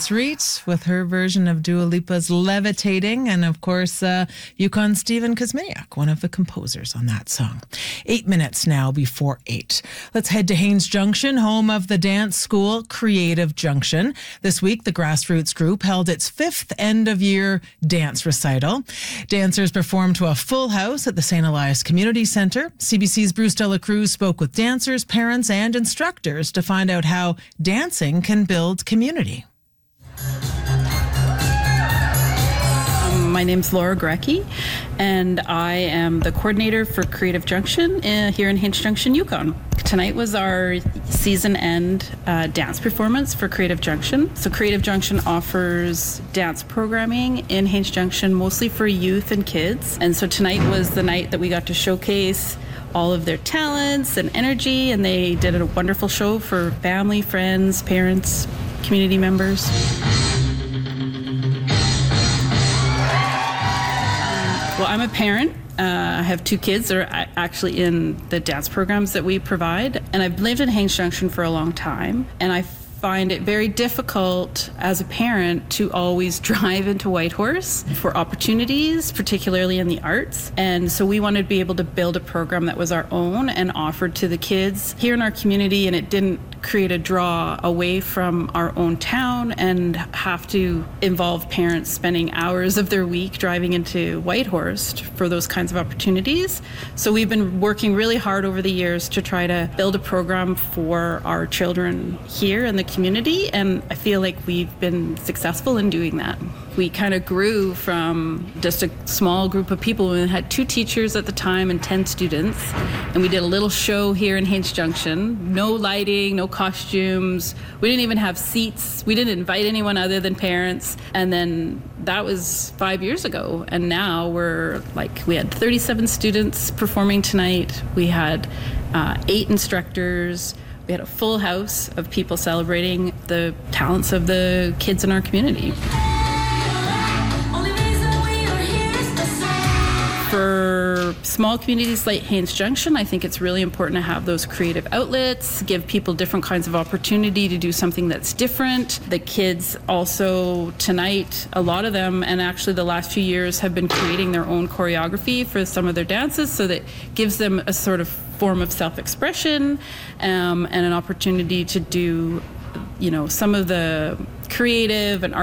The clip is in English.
Florence Reed with her version of Dua Lipa's Levitating, and of course, Yukon Stephen Kuzminiak, one of the composers on that song. 8 minutes now before 8. Let's head to Haines Junction, home of the dance school Creative Junction. This week, the Grassroots Group held its 5th end-of-year dance recital. Dancers performed to a full house at the St. Elias Community Centre. CBC's Bruce Dela Cruz spoke with dancers, parents, and instructors to find out how dancing can build community. My name's Laura Grecki, and I am the coordinator for Creative Junction here in Haines Junction, Yukon. Tonight was our season-end dance performance for Creative Junction. So Creative Junction offers dance programming in Haines Junction, mostly for youth and kids. And so tonight was the night that we got to showcase all of their talents and energy, and they did a wonderful show for family, friends, parents, community members. Well, I'm a parent. I have 2 kids that are actually in the dance programs that we provide, and I've lived in Haines Junction for a long time, and I find it very difficult as a parent to always drive into Whitehorse for opportunities, particularly in the arts. And so we wanted to be able to build a program that was our own and offered to the kids here in our community, and it didn't create a draw away from our own town and have to involve parents spending hours of their week driving into Whitehorse for those kinds of opportunities. So we've been working really hard over the years to try to build a program for our children here in the community, and I feel like we've been successful in doing that. We kind of grew from just a small group of people. We had 2 teachers at the time and 10 students, and we did a little show here in Haines Junction. No lighting, no costumes. We didn't even have seats. We didn't invite anyone other than parents. And then that was 5 years ago. And now we had 37 students performing tonight. We had 8 instructors. We had a full house of people celebrating the talents of the kids in our community. For small communities like Haines Junction, I think it's really important to have those creative outlets, give people different kinds of opportunity to do something that's different. The kids also tonight, a lot of them, and actually the last few years, have been creating their own choreography for some of their dances, so that gives them a sort of form of self-expression and an opportunity to do, some of the creative and